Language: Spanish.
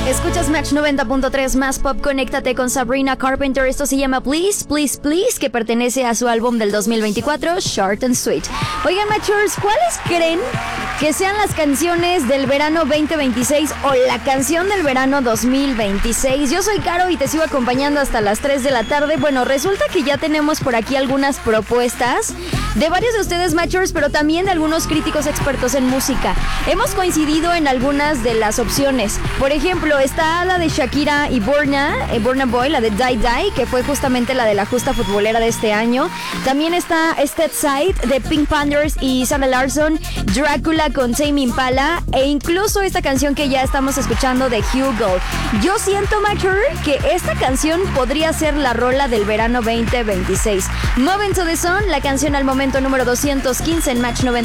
Escuchas Match 90.3 más pop, conéctate con Sabrina Carpenter. Esto se llama Please, Please, Please, que pertenece a su álbum del 2024, Short and Sweet. Oigan, Matchers, ¿cuáles creen que sean las canciones del verano 2026 o la canción del verano 2026? Yo soy Caro y te sigo acompañando hasta las 3 de la tarde. Bueno, resulta que ya tenemos por aquí algunas propuestas de varios de ustedes, Matchers, pero también de algunos críticos expertos en música. Hemos coincidido en algunas de las opciones. Por ejemplo, está la de Shakira y Burna Boy, la de Die Die, que fue justamente la de la justa futbolera de este año. También está Step Side de Pink Panthers y Sarah Larsson, Drácula con Tame Impala, e incluso esta canción que ya estamos escuchando de Hugo. Yo siento, Matcher, que esta canción podría ser la rola del verano 2026. Move Into the Sun, la canción al momento número 215 en Match 90.